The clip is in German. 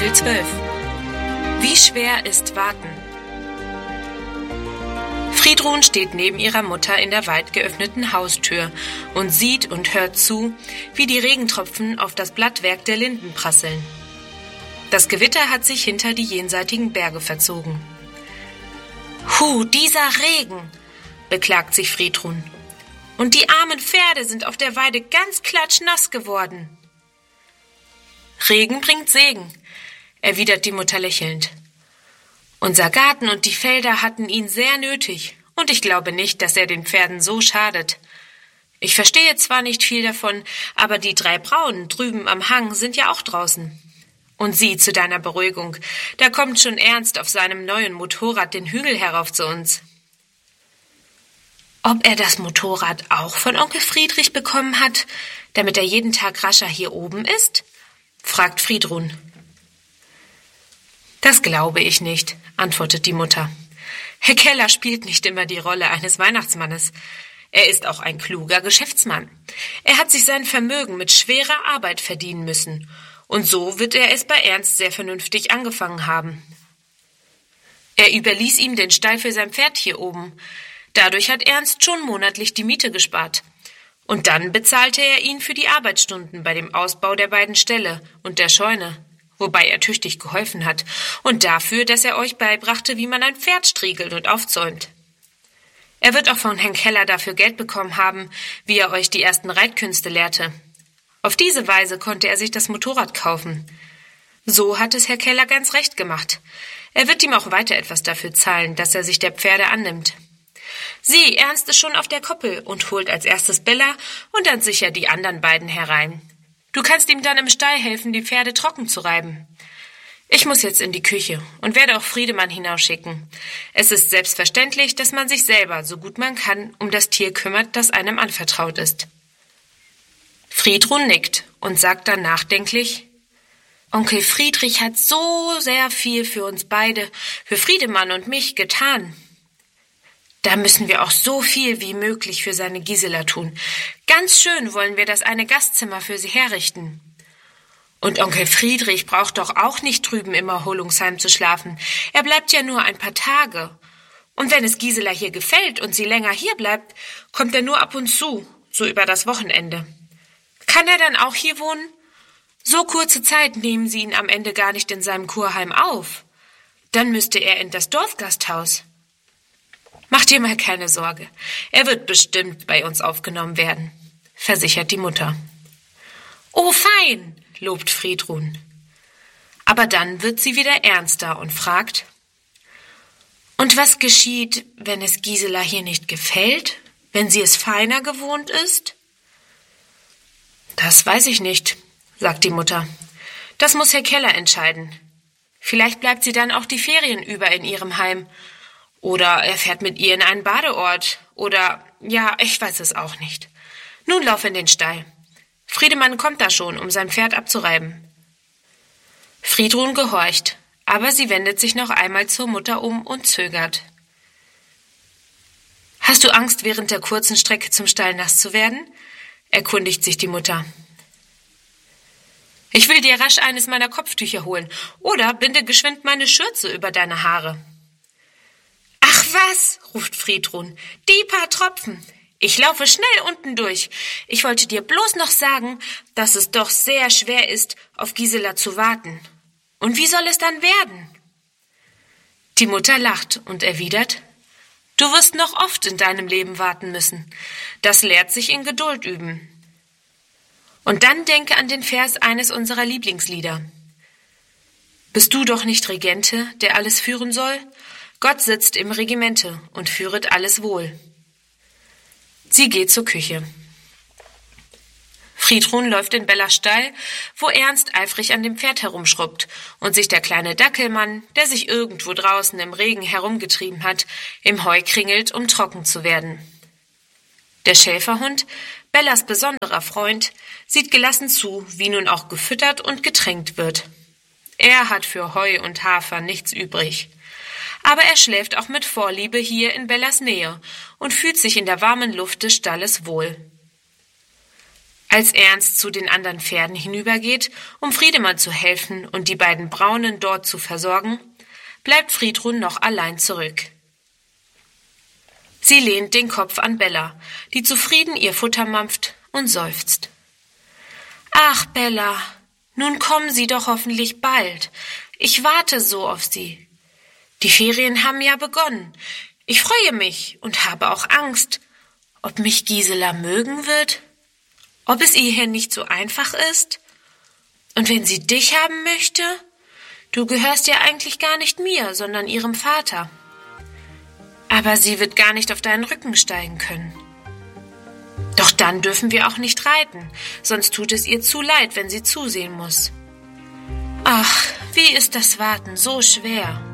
Kapitel 12. Wie schwer ist Warten? Friedrun steht neben ihrer Mutter in der weit geöffneten Haustür und sieht und hört zu, wie die Regentropfen auf das Blattwerk der Linden prasseln. Das Gewitter hat sich hinter die jenseitigen Berge verzogen. Dieser Regen, beklagt sich Friedrun. Und die armen Pferde sind auf der Weide ganz klatschnass geworden. Regen bringt Segen, erwidert die Mutter lächelnd. Unser Garten und die Felder hatten ihn sehr nötig, und ich glaube nicht, dass er den Pferden so schadet. Ich verstehe zwar nicht viel davon, aber die 3 Braunen drüben am Hang sind ja auch draußen. Und sieh, zu deiner Beruhigung, da kommt schon Ernst auf seinem neuen Motorrad den Hügel herauf zu uns. Ob er das Motorrad auch von Onkel Friedrich bekommen hat, damit er jeden Tag rascher hier oben ist? Fragt Friedrun. Das glaube ich nicht, antwortet die Mutter. Herr Keller spielt nicht immer die Rolle eines Weihnachtsmannes. Er ist auch ein kluger Geschäftsmann. Er hat sich sein Vermögen mit schwerer Arbeit verdienen müssen. Und so wird er es bei Ernst sehr vernünftig angefangen haben. Er überließ ihm den Stall für sein Pferd hier oben. Dadurch hat Ernst schon monatlich die Miete gespart. Und dann bezahlte er ihn für die Arbeitsstunden bei dem Ausbau der beiden Ställe und der Scheune, wobei er tüchtig geholfen hat, und dafür, dass er euch beibrachte, wie man ein Pferd striegelt und aufzäumt. Er wird auch von Herrn Keller dafür Geld bekommen haben, wie er euch die ersten Reitkünste lehrte. Auf diese Weise konnte er sich das Motorrad kaufen. So hat es Herr Keller ganz recht gemacht. Er wird ihm auch weiter etwas dafür zahlen, dass er sich der Pferde annimmt. Sieh, Ernst ist schon auf der Koppel und holt als erstes Bella und dann sicher die anderen beiden herein. Du kannst ihm dann im Stall helfen, die Pferde trocken zu reiben. Ich muss jetzt in die Küche und werde auch Friedemann hinausschicken. Es ist selbstverständlich, dass man sich selber, so gut man kann, um das Tier kümmert, das einem anvertraut ist. Friedrun nickt und sagt dann nachdenklich, Onkel Friedrich hat so sehr viel für uns beide, für Friedemann und mich getan. Da müssen wir auch so viel wie möglich für seine Gisela tun. Ganz schön wollen wir das eine Gastzimmer für sie herrichten. Und Onkel Friedrich braucht doch auch nicht drüben im Erholungsheim zu schlafen. Er bleibt ja nur ein paar Tage. Und wenn es Gisela hier gefällt und sie länger hier bleibt, kommt er nur ab und zu, so über das Wochenende. Kann er dann auch hier wohnen? So kurze Zeit nehmen sie ihn am Ende gar nicht in seinem Kurheim auf. Dann müsste er in das Dorfgasthaus. Mach dir mal keine Sorge. Er wird bestimmt bei uns aufgenommen werden, versichert die Mutter. Oh, fein, lobt Friedrun. Aber dann wird sie wieder ernster und fragt, und was geschieht, wenn es Gisela hier nicht gefällt, wenn sie es feiner gewohnt ist? Das weiß ich nicht, sagt die Mutter. Das muss Herr Keller entscheiden. Vielleicht bleibt sie dann auch die Ferien über in ihrem Heim. Oder er fährt mit ihr in einen Badeort. Oder, ja, ich weiß es auch nicht. Nun lauf in den Stall. Friedemann kommt da schon, um sein Pferd abzureiben. Friedrun gehorcht, aber sie wendet sich noch einmal zur Mutter um und zögert. Hast du Angst, während der kurzen Strecke zum Stall nass zu werden? Erkundigt sich die Mutter. Ich will dir rasch eines meiner Kopftücher holen oder binde geschwind meine Schürze über deine Haare. Ach was, ruft Friedrun, die paar Tropfen. Ich laufe schnell unten durch. Ich wollte dir bloß noch sagen, dass es doch sehr schwer ist, auf Gisela zu warten. Und wie soll es dann werden? Die Mutter lacht und erwidert, du wirst noch oft in deinem Leben warten müssen. Das lehrt sich in Geduld üben. Und dann denke an den Vers eines unserer Lieblingslieder. Bist du doch nicht Regente, der alles führen soll? Gott sitzt im Regimente und führet alles wohl. Sie geht zur Küche. Friedrun läuft in Bellas Stall, wo Ernst eifrig an dem Pferd herumschrubbt und sich der kleine Dackelmann, der sich irgendwo draußen im Regen herumgetrieben hat, im Heu kringelt, um trocken zu werden. Der Schäferhund, Bellas besonderer Freund, sieht gelassen zu, wie nun auch gefüttert und getränkt wird. Er hat für Heu und Hafer nichts übrig. Aber er schläft auch mit Vorliebe hier in Bellas Nähe und fühlt sich in der warmen Luft des Stalles wohl. Als Ernst zu den anderen Pferden hinübergeht, um Friedemann zu helfen und die beiden Braunen dort zu versorgen, bleibt Friedrun noch allein zurück. Sie lehnt den Kopf an Bella, die zufrieden ihr Futter mampft und seufzt. »Ach, Bella, nun kommen Sie doch hoffentlich bald. Ich warte so auf Sie. Die Ferien haben ja begonnen. Ich freue mich und habe auch Angst, ob mich Gisela mögen wird, ob es ihr hier nicht so einfach ist. Und wenn sie dich haben möchte, du gehörst ja eigentlich gar nicht mir, sondern ihrem Vater. Aber sie wird gar nicht auf deinen Rücken steigen können. Doch dann dürfen wir auch nicht reiten, sonst tut es ihr zu leid, wenn sie zusehen muss. Ach, wie ist das Warten so schwer!«